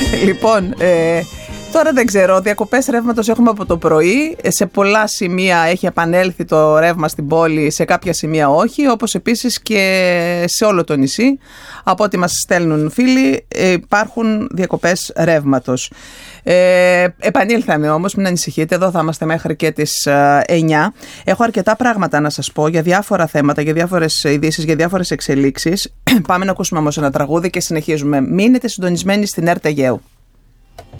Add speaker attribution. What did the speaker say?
Speaker 1: Λοιπόν, τώρα δεν ξέρω, διακοπές ρεύματος έχουμε από το πρωί. Σε πολλά σημεία έχει επανέλθει το ρεύμα στην πόλη, σε κάποια σημεία όχι, όπως επίσης και σε όλο το νησί. Από ό,τι μας στέλνουν φίλοι, υπάρχουν διακοπές ρεύματος. Επανήλθαμε όμως, μην ανησυχείτε, εδώ θα είμαστε μέχρι και τις 9. Έχω αρκετά πράγματα να σας πω για διάφορα θέματα, για διάφορες ειδήσεις, για διάφορες εξελίξεις. Πάμε να ακούσουμε όμως ένα τραγούδι και συνεχίζουμε. Μείνετε συντονισμένοι στην ΕΡΤ Αιγαίου.